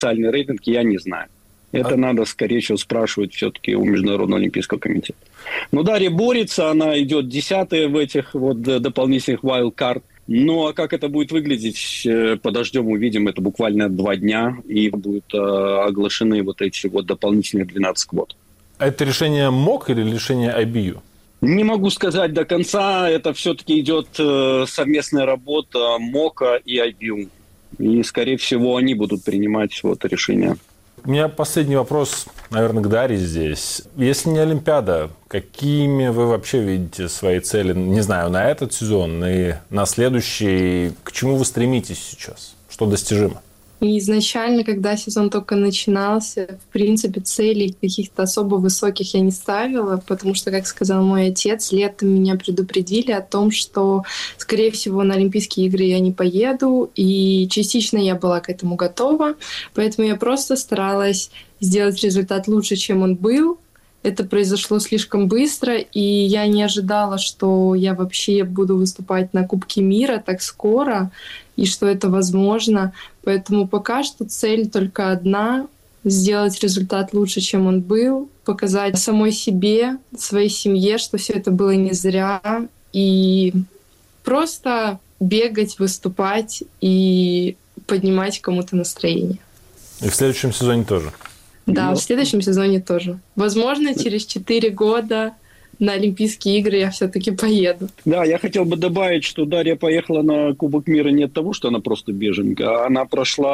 официальный рейтинг, я не знаю. Это надо, скорее всего, спрашивать все-таки у Международного олимпийского комитета. Но Дарья борется, она идет 10-я в этих вот дополнительных wildcard. Ну, а как это будет выглядеть, подождем, увидим. Это буквально 2 дня, и будут оглашены вот эти вот дополнительные 12 квот. А это решение МОК или решение IBU? Не могу сказать до конца. Это все-таки идет совместная работа МОКа и IBU. И, скорее всего, они будут принимать вот решение. У меня последний вопрос, наверное, к Дарье здесь. Если не Олимпиада, какими вы вообще видите свои цели, не знаю, на этот сезон и на следующий? К чему вы стремитесь сейчас? Что достижимо? И изначально, когда сезон только начинался, в принципе, целей каких-то особо высоких я не ставила, потому что, как сказал мой отец, летом меня предупредили о том, что, скорее всего, на Олимпийские игры я не поеду, и частично я была к этому готова, поэтому я просто старалась сделать результат лучше, чем он был. Это произошло слишком быстро, и я не ожидала, что я вообще буду выступать на Кубке мира так скоро, и что это возможно. Поэтому пока что цель только одна — сделать результат лучше, чем он был, показать самой себе, своей семье, что все это было не зря, и просто бегать, выступать и поднимать кому-то настроение. И в следующем сезоне тоже? Да, в следующем сезоне тоже. Возможно, через 4 года на Олимпийские игры я все-таки поеду. Да, я хотел бы добавить, что Дарья поехала на Кубок мира не от того, что она просто беженка, а она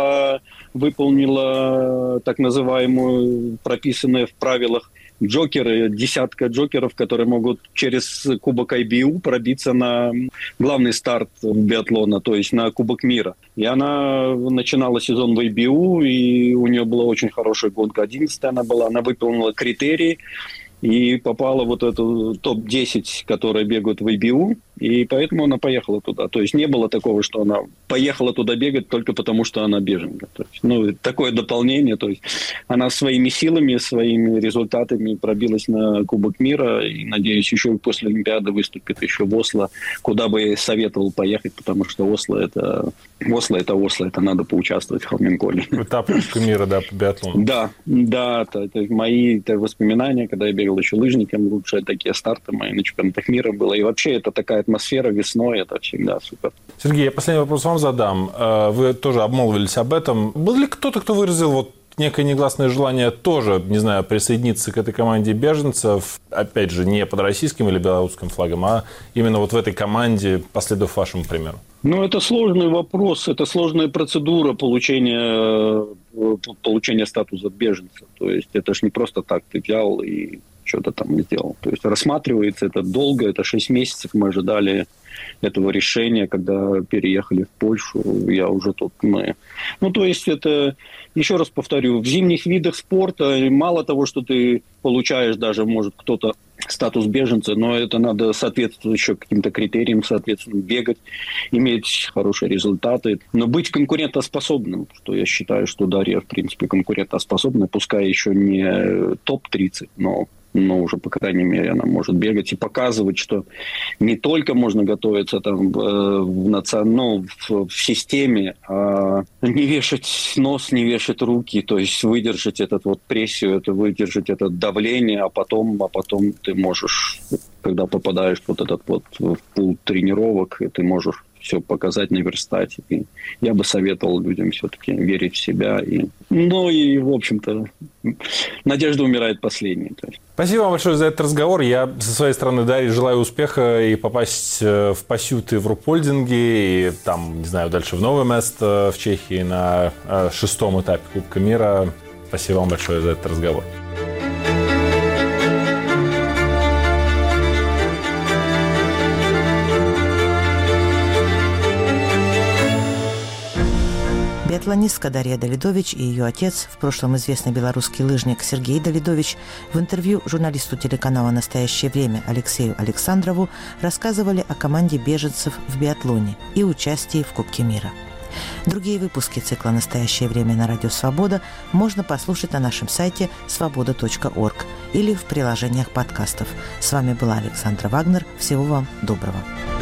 выполнила так называемую, прописанные в правилах джокеры, 10 джокеров, которые могут через Кубок IBU пробиться на главный старт биатлона, то есть на Кубок мира. И она начинала сезон в IBU, и у нее была очень хорошая гонка. 11-я она была, она выполнила критерии и попала в вот эту топ-10, которые бегают в IBU, и поэтому она поехала туда. То есть не было такого, что она поехала туда бегать только потому, что она беженка. То есть, такое дополнение. То есть она своими силами, своими результатами пробилась на Кубок мира, и, надеюсь, еще и после Олимпиады выступит еще в Осло, куда бы я советовал поехать, потому что Осло это надо поучаствовать в Холменколле. Этап Кубка мира, да, по биатлону. Да, это мои воспоминания, когда я бегал еще лыжником, лучшие такие старты мои на чемпионатах мира было. И вообще это такая атмосфера весной, это всегда супер. Сергей, я последний вопрос вам задам. Вы тоже обмолвились об этом. Был ли кто-то, кто выразил некое негласное желание тоже, не знаю, присоединиться к этой команде беженцев, опять же, не под российским или белорусским флагом, а именно в этой команде, последовав вашему примеру? Это сложный вопрос, это сложная процедура получения статуса беженца. То есть это ж не просто так ты взял и что-то там сделал. То есть рассматривается это долго, это 6 месяцев мы ожидали этого решения, когда переехали в Польшу, я уже тут то есть это, еще раз повторю, в зимних видах спорта мало того, что ты получаешь даже, может, кто-то статус беженца, но это надо соответствовать еще каким-то критериям, соответственно, бегать, иметь хорошие результаты, но быть конкурентоспособным, что я считаю, что Дарья, в принципе, конкурентоспособна, пускай еще не топ-30, но уже, по крайней мере, она может бегать и показывать, что не только можно готовиться там в системе, а не вешать нос, не вешать руки, то есть выдержать прессию, выдержать это давление, а потом ты можешь, когда попадаешь в пул тренировок, ты можешь все показать, наверстать. И я бы советовал людям все-таки верить в себя. В общем-то, надежда умирает последней. Спасибо вам большое за этот разговор. Я со своей стороны, Дарье, желаю успеха и попасть в Пасюты в Рупольдинге, и там, не знаю, дальше в новое место в Чехии на 6-м этапе Кубка мира. Спасибо вам большое за этот разговор. Биатлонистка Дарья Давидович и ее отец, в прошлом известный белорусский лыжник Сергей Давидович, в интервью журналисту телеканала «Настоящее время» Алексею Александрову рассказывали о команде беженцев в биатлоне и участии в Кубке мира. Другие выпуски цикла «Настоящее время» на Радио Свобода можно послушать на нашем сайте svoboda.org или в приложениях подкастов. С вами была Александра Вагнер. Всего вам доброго.